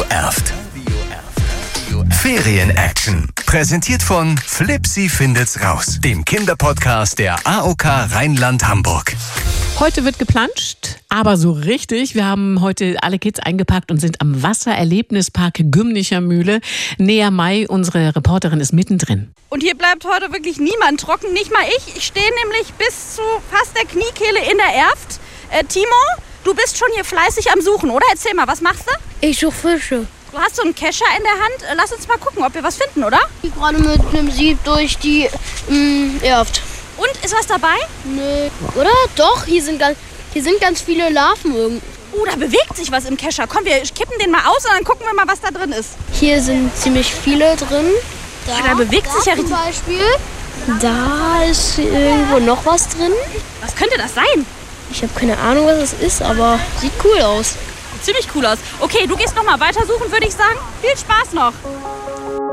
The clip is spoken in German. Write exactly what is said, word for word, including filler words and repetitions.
Erft. Ferien-Action. Präsentiert von Flipsi findet's raus, dem Kinderpodcast der A O K Rheinland-Hamburg. Heute wird geplanscht, aber so richtig. Wir haben heute alle Kids eingepackt und sind am Wassererlebnispark Gümnicher Mühle. Nea May, unsere Reporterin, ist mittendrin. Und hier bleibt heute wirklich niemand trocken, nicht mal ich. Ich stehe nämlich bis zu fast der Kniekehle in der Erft. Äh, Timo, du bist schon hier fleißig am Suchen, oder? Erzähl mal, was machst du? Ich suche Fische. Du hast so einen Kescher in der Hand. Lass uns mal gucken, ob wir was finden, oder? Ich gerade mit einem Sieb durch die mh, Erft. Und, ist was dabei? Nö. Oder? Doch, hier sind ganz, hier sind ganz viele Larven irgendwo. Oh, da bewegt sich was im Kescher. Komm, wir kippen den mal aus und dann gucken wir mal, was da drin ist. Hier sind ziemlich viele drin. Da, da bewegt da sich ja zum richtig. Beispiel. Da ist irgendwo noch was drin. Was könnte das sein? Ich habe keine Ahnung, was es ist, aber sieht cool aus. Ziemlich cool aus. Okay, du gehst noch mal weiter suchen, würde ich sagen. Viel Spaß noch.